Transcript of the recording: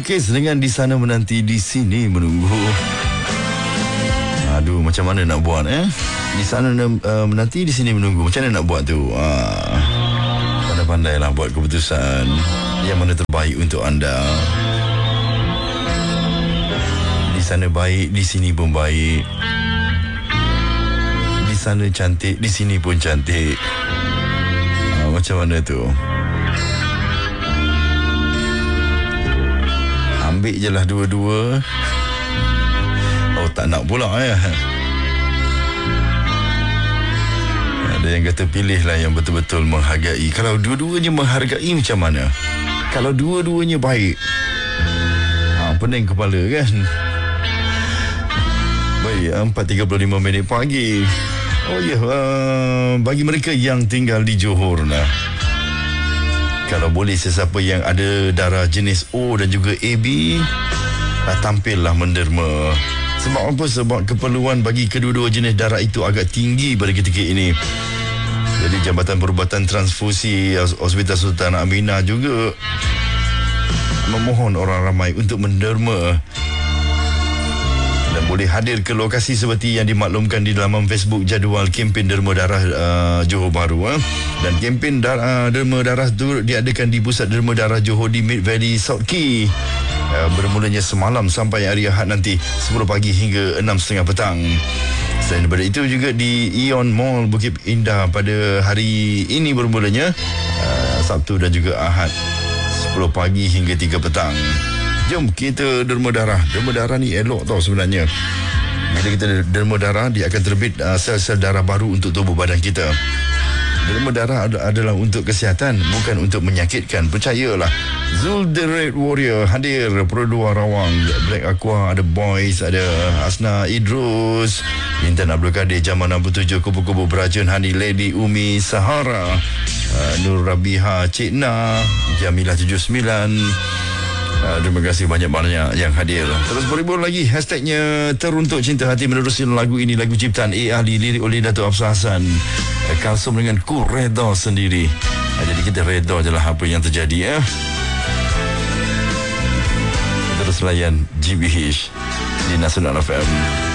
Melukis dengan di sana menanti, di sini menunggu. Aduh, macam mana nak buat Di sana menanti, di sini menunggu. Macam mana nak buat tu? Pandai-pandailah buat keputusan yang mana terbaik untuk anda. Di sana baik, di sini pun baik. Di sana cantik, di sini pun cantik. Macam mana tu? Ambil je lah dua-dua. Oh, tak nak pula Ada yang kata pilihlah yang betul-betul menghargai. Kalau dua-duanya menghargai, macam mana? Kalau dua-duanya baik, pening kepala kan? Baik, 4.35 minit pagi. Oh ya, bagi mereka yang tinggal di Johor lah, kalau boleh sesiapa yang ada darah jenis O dan juga AB, tampillah menderma. Sebab apa? Sebab keperluan bagi kedua-dua jenis darah itu agak tinggi pada ketika ini. Jadi Jabatan Perubatan Transfusi Hospital Sultan Aminah juga memohon orang ramai untuk menderma dan boleh hadir ke lokasi seperti yang dimaklumkan di laman Facebook jadual kempen derma darah Johor Bahru. Dan kempen derma darah itu diadakan di Pusat Derma Darah Johor di Mid Valley South Key, bermulanya semalam sampai hari Ahad nanti 10 pagi hingga 6.30 petang. Selain daripada itu juga di Ion Mall Bukit Indah pada hari ini bermulanya Sabtu dan juga Ahad 10 pagi hingga 3 petang. Jom kita derma darah. Derma darah ni elok tau sebenarnya. Bila kita derma darah, dia akan terbit sel-sel darah baru untuk tubuh badan kita. Derma darah adalah untuk kesihatan, bukan untuk menyakitkan. Percayalah. Zul the Red Warrior hadir. Produa Rawang, Black Aqua, ada Boys, ada Asna Idrus, Intan Abdul Kadir, Jamal 67, Kubu-Kubu Berajan, Hani Lady, Umi Sahara, Nur Rabiha, Cik Na, Jamilah 79. Terima kasih banyak-banyak yang hadir. Terus berhibur lagi. Hashtagnya Teruntuk Cinta Hati menerusi lagu ini, lagu ciptaan A.Ali, lirik oleh Dato' Afsar Hassan, Kalsum dengan Ku Reda sendiri. Jadi kita reda je lah apa yang terjadi. Terus layan GBH di Nasional FM.